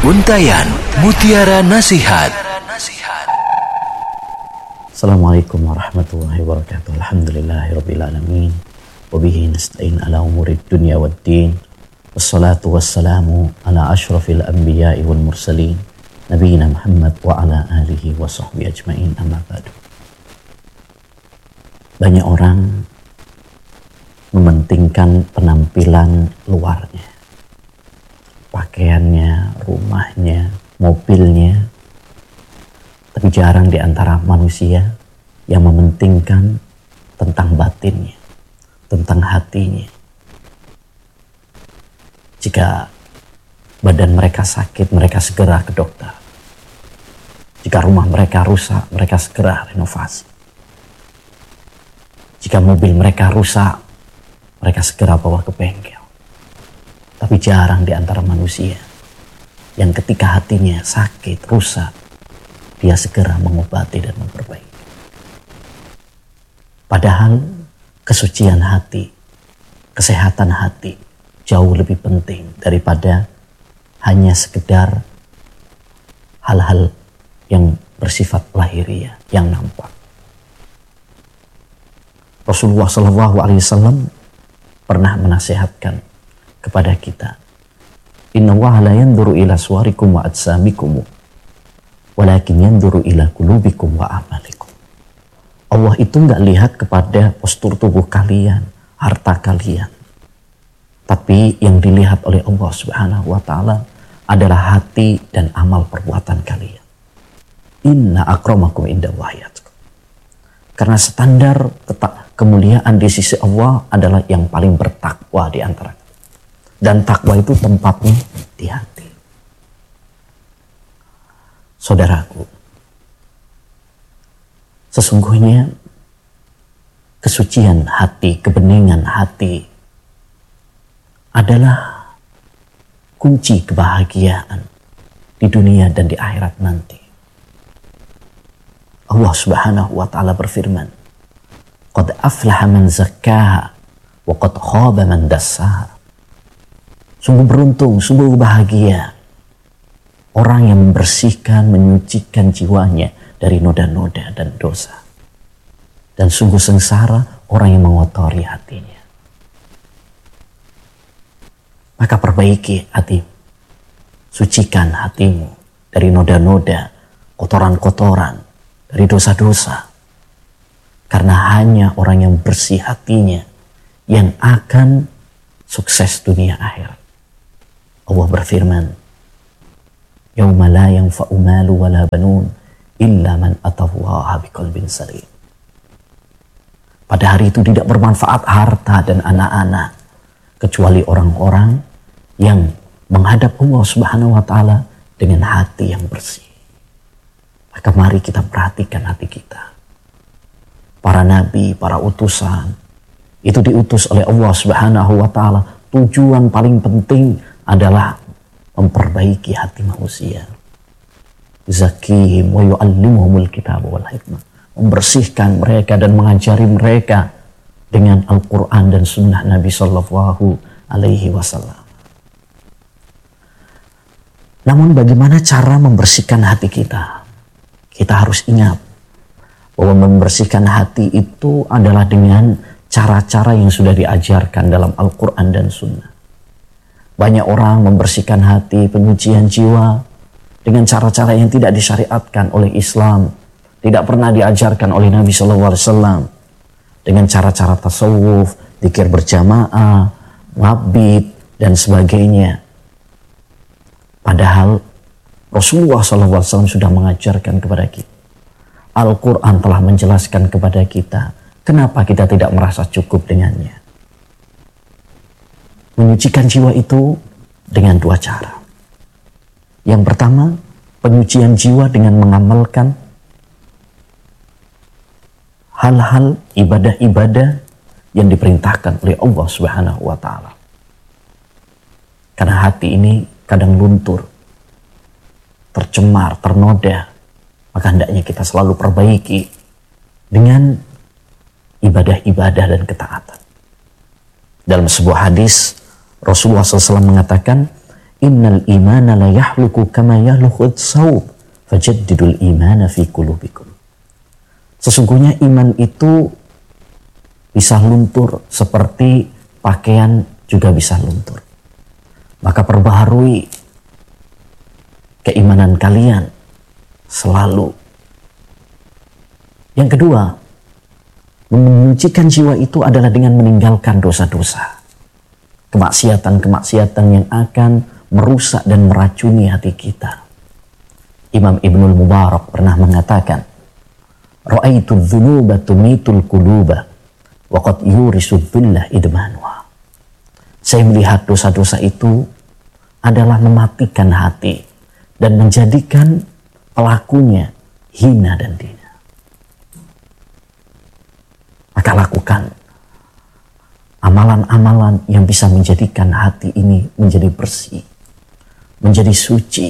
Untayan Mutiara Nasihat. Assalamualaikum warahmatullahi wabarakatuh. Alhamdulillahirabbil alamin. Wa bihi nasta'in ala umurid dunya waddin. Wassalatu wassalamu ala asyrafil anbiya'i wal mursalin. Nabiyina Muhammad wa ala alihi wa sahbihi ajma'in, amma ba'du. Banyak orang mementingkan penampilan luarnya, pakaiannya, rumahnya, mobilnya, tapi jarang di antara manusia yang mementingkan tentang batinnya, tentang hatinya. Jika badan mereka sakit, mereka segera ke dokter. Jika rumah mereka rusak, mereka segera renovasi. Jika mobil mereka rusak, mereka segera bawa ke bengkel. Tapi jarang di antara manusia yang ketika hatinya sakit, rusak, dia segera mengobati dan memperbaiki. Padahal kesucian hati, kesehatan hati jauh lebih penting daripada hanya sekedar hal-hal yang bersifat lahiriah yang nampak. Rasulullah SAW pernah menasihatkan kepada kita, Innallaha la yanzuru ila suwarikum wa ajsamikum walakin yanzuru ila qulubikum wa a'malikum. Allah itu enggak lihat kepada postur tubuh kalian, harta kalian. Tapi yang dilihat oleh Allah Subhanahu wa taala adalah hati dan amal perbuatan kalian. Inna akramakum indallahi atqakum. Karena standar kemuliaan di sisi Allah adalah yang paling bertakwa di antara. Dan takwa itu tempatnya di hati. Saudaraku, sesungguhnya kesucian hati, kebeningan hati adalah kunci kebahagiaan di dunia dan di akhirat nanti. Allah Subhanahu wa taala berfirman, "Qad aflaha man zakkaha wa qad khaba man dassaha." Sungguh beruntung, sungguh bahagia orang yang membersihkan, menyucikan jiwanya dari noda-noda dan dosa. Dan sungguh sengsara orang yang mengotori hatinya. Maka perbaiki hatimu. Sucikan hatimu dari noda-noda, kotoran-kotoran, dari dosa-dosa. Karena hanya orang yang bersih hatinya yang akan sukses dunia akhirat. Allah berfirman, Yauma la yanfa'u malu wala banun illa man atallaha biqalbin salim. Pada hari itu tidak bermanfaat harta dan anak-anak kecuali orang-orang yang menghadap Allah Subhanahu wa taala dengan hati yang bersih. Maka mari kita perhatikan hati kita. Para nabi, para utusan itu diutus oleh Allah Subhanahu wa taala. Tujuan paling penting adalah memperbaiki hati manusia. Zakihim wa yu'allimuhumul kitab wal hikmah. Membersihkan mereka dan mengajari mereka dengan Al-Quran dan sunnah Nabi Sallallahu Alaihi Wasallam. Namun bagaimana cara membersihkan hati kita? Kita harus ingat bahwa membersihkan hati itu adalah dengan cara-cara yang sudah diajarkan dalam Al-Quran dan sunnah. Banyak orang membersihkan hati, penyucian jiwa dengan cara-cara yang tidak disyariatkan oleh Islam, tidak pernah diajarkan oleh Nabi SAW, dengan cara-cara tasawuf, zikir berjamaah, mabit dan sebagainya. Padahal Rasulullah SAW sudah mengajarkan kepada kita. Al-Quran telah menjelaskan kepada kita, kenapa kita tidak merasa cukup dengannya. Menyucikan jiwa itu dengan dua cara. Yang pertama, penyucian jiwa dengan mengamalkan hal-hal ibadah-ibadah yang diperintahkan oleh Allah Subhanahu wa taala. Karena hati ini kadang luntur, tercemar, ternoda, maka hendaknya kita selalu perbaiki dengan ibadah-ibadah dan ketaatan. Dalam sebuah hadis Rasulullah SAW mengatakan, innal imana la yahluku kama yahluku as-sawb fajaddidul imana fi qulubikum. Sesungguhnya iman itu bisa luntur seperti pakaian juga bisa luntur. Maka perbaharui keimanan kalian selalu. Yang kedua, menyucikan jiwa itu adalah dengan meninggalkan dosa-dosa. Kemaksiatan-kemaksiatan yang akan merusak dan meracuni hati kita. Imam Ibnul Mubarak pernah mengatakan, Ra'aitu dzunuba tumitul quluba wa qad yurisu billah idmanuha. Saya melihat dosa-dosa itu adalah mematikan hati dan menjadikan pelakunya hina dan dina. Maka lakukan amalan-amalan yang bisa menjadikan hati ini menjadi bersih, menjadi suci.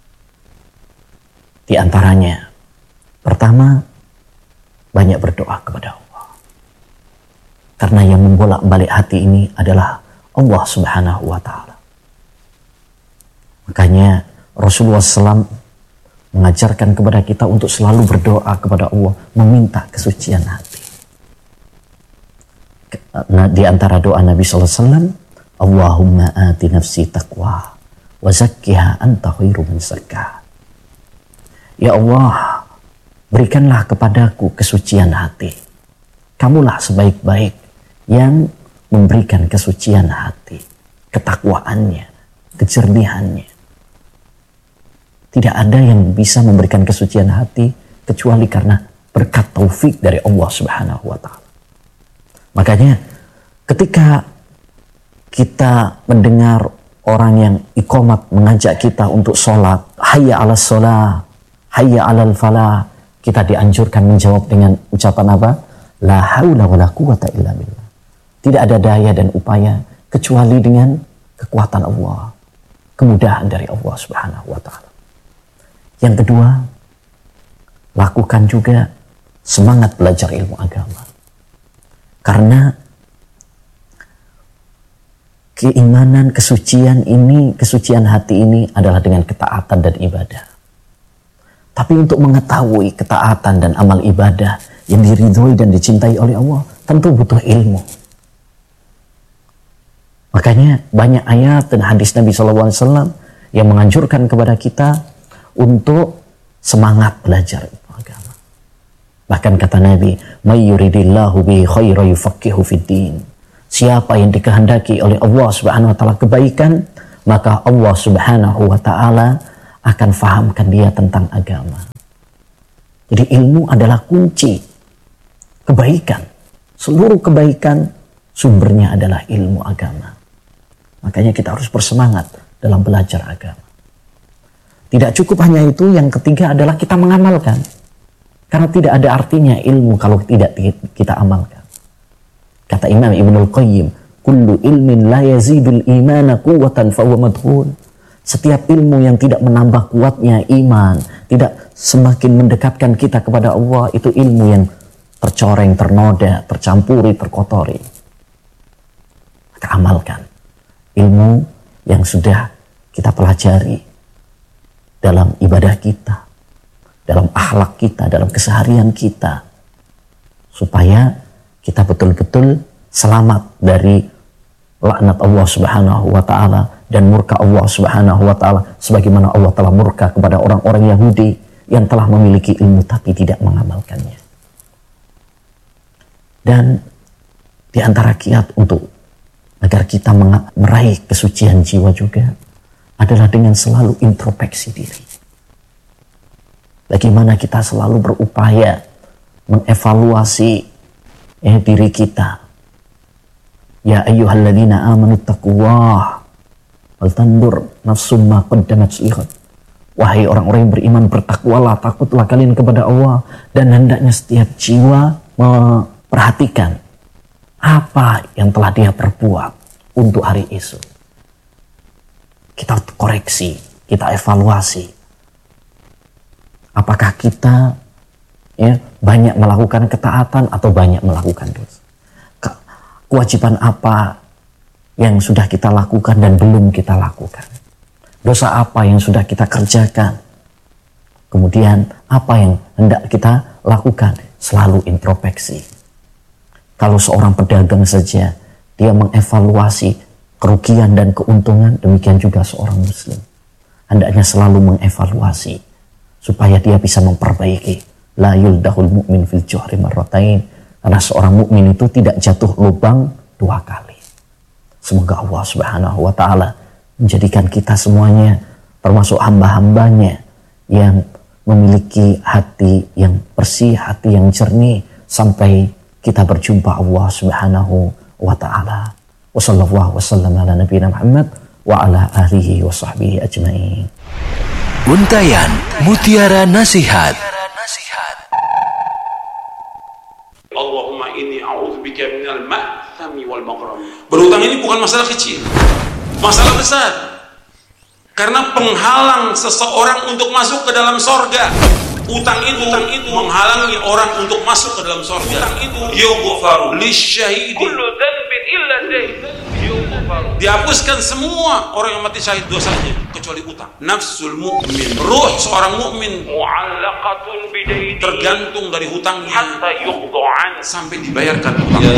Di antaranya, pertama, banyak berdoa kepada Allah. Karena yang membolak-balik hati ini adalah Allah Subhanahu wa Ta'ala. Makanya Rasulullah SAW mengajarkan kepada kita untuk selalu berdoa kepada Allah, meminta kesucian hati. Nah, di antara doa Nabi SAW, Allahumma ati nafsi taqwa wa zakkiha anta khairu man zakkaha. Ya Allah, berikanlah kepadaku kesucian hati. Kamulah sebaik-baik yang memberikan kesucian hati, ketakwaannya, kejernihannya. Tidak ada yang bisa memberikan kesucian hati kecuali karena berkat taufik dari Allah Subhanahu wa Ta'ala. Makanya ketika kita mendengar orang yang iqamat mengajak kita untuk sholat, hayya 'alas sholah, hayya 'alal falah, kita dianjurkan menjawab dengan ucapan apa? La haula wala quwata illa billah. Tidak ada daya dan upaya kecuali dengan kekuatan Allah, kemudahan dari Allah Subhanahu wa Ta'ala. Yang kedua, lakukan juga semangat belajar ilmu agama. Karena keimanan, kesucian ini, kesucian hati ini adalah dengan ketaatan dan ibadah. Tapi untuk mengetahui ketaatan dan amal ibadah yang diridhoi dan dicintai oleh Allah, tentu butuh ilmu. Makanya banyak ayat dan hadis Nabi SAW yang menganjurkan kepada kita untuk semangat belajar ilmu agama. Bahkan kata Nabi, "May yuridillahu bihi khairan yufaqihu fid-din." Siapa yang dikehendaki oleh Allah Subhanahu wa Ta'ala kebaikan, maka Allah Subhanahu wa Ta'ala akan fahamkan dia tentang agama. Jadi ilmu adalah kunci kebaikan. Seluruh kebaikan sumbernya adalah ilmu agama. Makanya kita harus bersemangat dalam belajar agama. Tidak cukup hanya itu, yang ketiga adalah kita mengamalkan. Karena tidak ada artinya ilmu kalau tidak kita amalkan. Kata Imam Ibnul Qayyim, kullu ilmin la yazidul imana quwwatan fa huwa madhul. Setiap ilmu yang tidak menambah kuatnya iman, tidak semakin mendekatkan kita kepada Allah, itu ilmu yang tercoreng, ternoda, tercampuri, terkotori. Maka amalkan ilmu yang sudah kita pelajari dalam ibadah kita, dalam akhlak kita, dalam keseharian kita, supaya kita betul-betul selamat dari laknat Allah Subhanahu wa Ta'ala dan murka Allah Subhanahu wa Ta'ala, sebagaimana Allah telah murka kepada orang-orang Yahudi yang telah memiliki ilmu tapi tidak mengamalkannya. Dan di antara kiat untuk agar kita meraih kesucian jiwa juga adalah dengan selalu introspeksi diri. Bagaimana kita selalu berupaya mengevaluasi diri kita. Ya ayyuhalladzina amanu taqullah wal tandur nafsum ma qaddamat lighad. Wahai orang-orang yang beriman, bertakwalah, takutlah kalian kepada Allah, dan hendaknya setiap jiwa memperhatikan apa yang telah dia perbuat untuk hari esok. Kita koreksi, kita evaluasi. Apakah kita banyak melakukan ketaatan atau banyak melakukan dosa? Kewajiban apa yang sudah kita lakukan dan belum kita lakukan? Dosa apa yang sudah kita kerjakan? Kemudian apa yang hendak kita lakukan? Selalu introspeksi. Kalau seorang pedagang saja, dia mengevaluasi kerugian dan keuntungan, demikian juga seorang muslim. Hendaknya selalu mengevaluasi supaya dia bisa memperbaiki. La yuldahul mu'min fil juhri marratain. Karena seorang mukmin itu tidak jatuh lubang 2 kali. Semoga Allah Subhanahu wa taala menjadikan kita semuanya termasuk hamba-hambanya yang memiliki hati yang bersih, hati yang jernih sampai kita berjumpa Allah Subhanahu wa taala. Wa sallallahu wasallam ala nabiyina Muhammad wa ala alihi wa sahbihi ajmain. Untayan Mutiara Nasihat. Allahumma inni a'udzubika minal ma'thami wal maghram. Berhutang ini bukan masalah kecil, masalah besar. Karena penghalang seseorang untuk masuk ke dalam sorga. Utang itu menghalangi orang untuk masuk ke dalam sorga. Utang itu yughfaru lisyahidi kullu dhanbin illa dayn. Dihapuskan semua orang yang mati syahid dosanya kecuali utang. Nafsul mu'min, ruh seorang mukmin mu'allaqatun bidaini, tergantung dari hutangnya hatta yuqda'an, sampai dibayarkan utangnya.